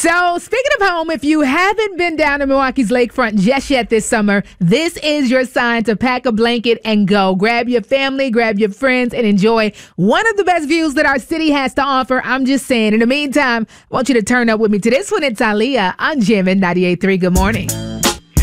So, speaking of home, if you haven't been down to Milwaukee's lakefront just yet this summer, this is your sign to pack a blanket and go. Grab your family, grab your friends, and enjoy one of the best views that our city has to offer. I'm just saying. In the meantime, I want you to turn up with me to this one. It's Aaliyah on Jammin' 98.3. Good morning.